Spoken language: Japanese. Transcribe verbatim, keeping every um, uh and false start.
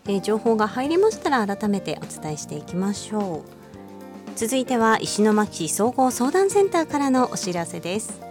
えー、情報が入りましたら改めてお伝えしていきましょう。続いては石巻市総合相談センターからのお知らせです。